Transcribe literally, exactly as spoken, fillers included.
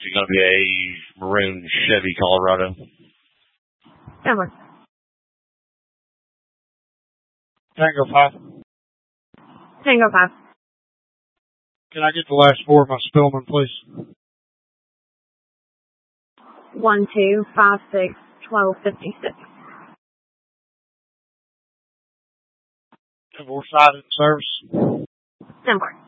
it going to be a maroon Chevy Colorado? Number. Tango five. Tango five. Can I get the last four of my Spillman, please? One, two, five, six, twelve, fifty-six. And we're side in service. Number.